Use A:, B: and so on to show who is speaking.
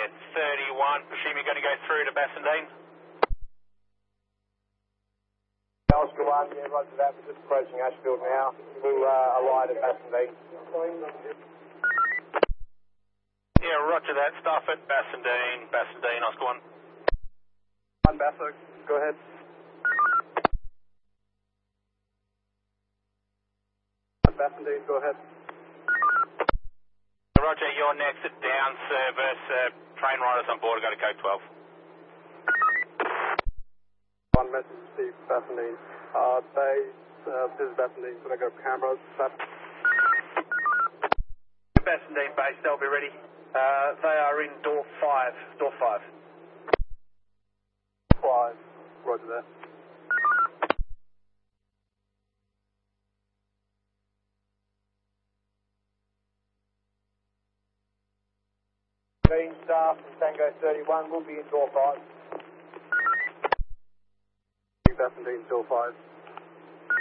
A: 31, presume you're going to go through to Bassendean?
B: Oscar 1, yeah, roger that. We're just approaching Ashfield now. We'll alight at Bassendean.
A: Yeah, roger that. Stuff at Bassendean, Oscar 1.
B: One Basso, go ahead. Bassendean, go ahead.
A: Roger, you're next at down service. Train riders on board, go to code 12.
B: One message, Steve, Bassendean. This is Bassendean, going to go cameras. Bassendean base, they'll be ready. They are in door 5. Door 5. 5, roger that. Green staff from Tango 31 will be in door 5. Bassendean, door 5.